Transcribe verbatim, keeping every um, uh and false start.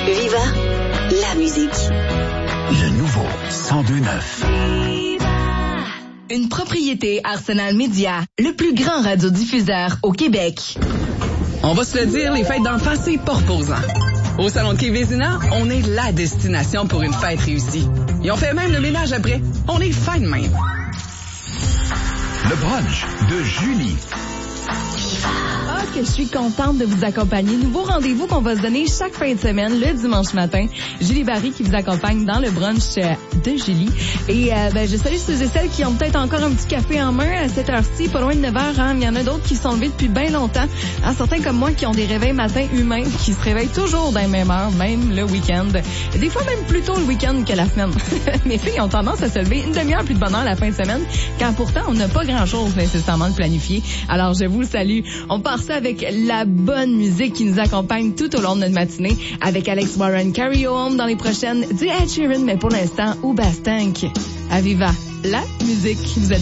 Viva, la musique. Le nouveau cent deux neuf. Une propriété Arsenal Média, le plus grand radiodiffuseur au Québec. On va se le dire, les fêtes d'enfants, c'est pas reposant. Au Salon de Quai Vézina, on est la destination pour une fête réussie. Et on fait même le ménage après. On est fin de même. Le brunch de Julie. Ah, que je suis contente de vous accompagner. Nouveau rendez-vous qu'on va se donner chaque fin de semaine, le dimanche matin. Julie Barry qui vous accompagne dans le brunch de Julie. Et euh, ben, je salue ceux et celles qui ont peut-être encore un petit café en main à cette heure-ci, pas loin de neuf heures. Hein. Il y en a d'autres qui sont levés depuis bien longtemps. Hein, certains comme moi qui ont des réveils matins humains, qui se réveillent toujours dans la même heure, même le week-end. Des fois même plus tôt le week-end que la semaine. Mes filles ont tendance à se lever une demi-heure plus de bonne heure la fin de semaine, quand pourtant on n'a pas grand-chose nécessairement de planifié. Alors je vous le salue. On part ça avec la bonne musique qui nous accompagne tout au long de notre matinée, avec Alex Warren, Carry Home dans les prochaines, du Ed Sheeran, mais pour l'instant, Uba Stank. À Viva, la musique. Vous êtes